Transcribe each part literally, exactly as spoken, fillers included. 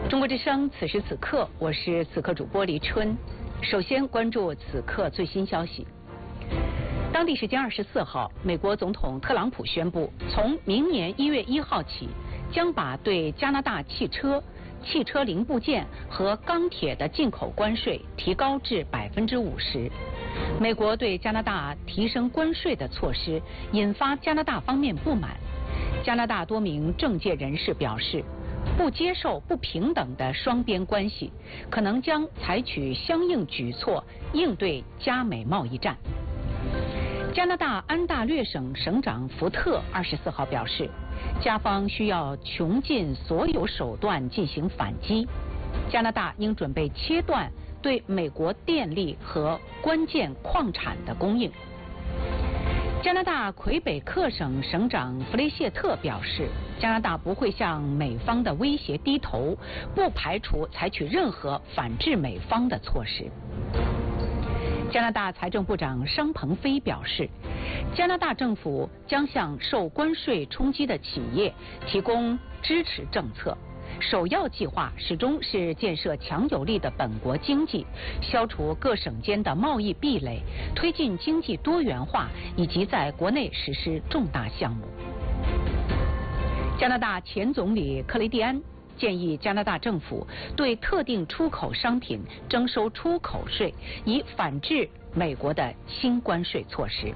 中国之声，此时此刻，我是此刻主播黎春。首先关注此刻最新消息。当地时间二十四号，美国总统特朗普宣布，从明年一月一号起，将把对加拿大汽车、汽车零部件和钢铁的进口关税提高至百分之五十。美国对加拿大提升关税的措施引发加拿大方面不满。加拿大多名政界人士表示，不接受不平等的双边关系，可能将采取相应举措应对加美贸易战。加拿大安大略省省长福特二十四号表示，加方需要穷尽所有手段进行反击，加拿大应准备切断对美国电力和关键矿产的供应。加拿大魁北克省省长弗雷谢特表示，加拿大不会向美方的威胁低头，不排除采取任何反制美方的措施。加拿大财政部长商鹏飞表示，加拿大政府将向受关税冲击的企业提供支持政策，首要计划始终是建设强有力的本国经济，消除各省间的贸易壁垒，推进经济多元化，以及在国内实施重大项目。加拿大前总理克雷蒂安建议加拿大政府对特定出口商品征收出口税，以反制美国的新关税措施。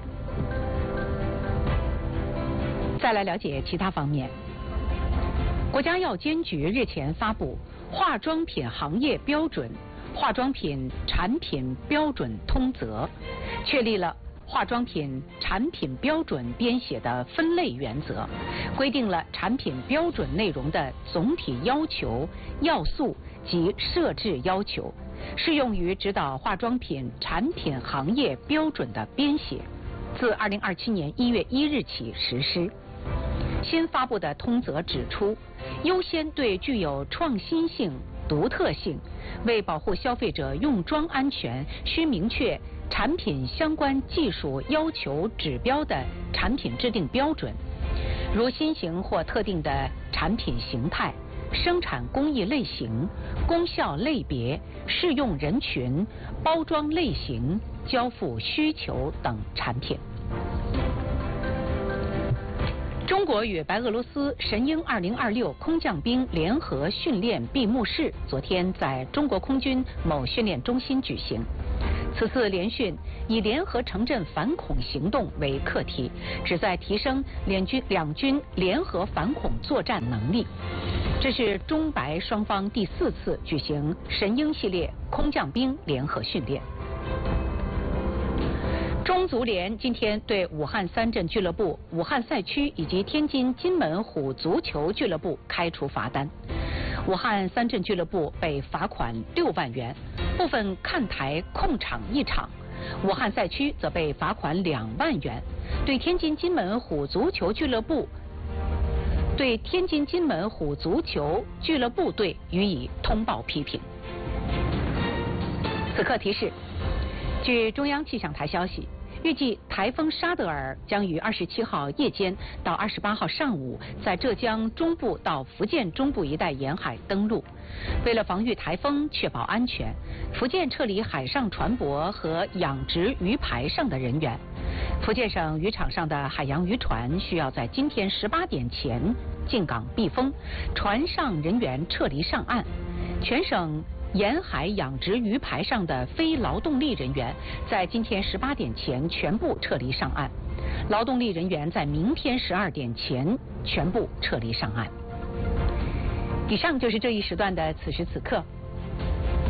再来了解其他方面。国家药监局日前发布《化妆品行业标准（化妆品产品标准通则》》，确立了化妆品产品标准编写的分类原则，规定了产品标准内容的总体要求、要素及设置要求，适用于指导化妆品产品行业标准的编写，自二零二七年一月一日起实施。新发布的通则指出，优先对具有创新性、独特性，为保护消费者用妆安全，需明确产品相关技术要求指标的产品制定标准，如新型或特定的产品形态、生产工艺类型、功效类别、适用人群、包装类型、交付需求等产品。中国与白俄罗斯神鹰二零二六空降兵联合训练闭幕式昨天在中国空军某训练中心举行。此次联训以联合城镇反恐行动为课题，旨在提升两军两军联合反恐作战能力。这是中白双方第四次举行神鹰系列空降兵联合训练。中足联今天对武汉三镇俱乐部、武汉赛区以及天津金门虎足球俱乐部开除罚单。武汉三镇俱乐部被罚款六万元，部分看台控场一场；武汉赛区则被罚款两万元。对天津金门虎足球俱乐部，对天津金门虎足球俱乐部队予以通报批评。此刻提示，据中央气象台消息，预计台风沙德尔将于二十七号夜间到二十八号上午在浙江中部到福建中部一带沿海登陆。为了防御台风，确保安全，福建撤离海上船舶和养殖鱼排上的人员。福建省渔场上的海洋渔船需要在今天十八点前进港避风，船上人员撤离上岸。全省沿海养殖鱼排上的非劳动力人员在今天十八点前全部撤离上岸，劳动力人员在明天十二点前全部撤离上岸。以上就是这一时段的此时此刻。